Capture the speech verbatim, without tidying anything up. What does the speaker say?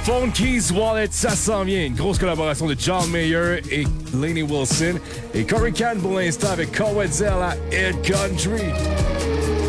Funky's Wallet, ça s'en vient. Une grosse collaboration de John Mayer et Lainey Wilson. Et Corey Cannon pour l'instant avec Cowetzel à Head Country.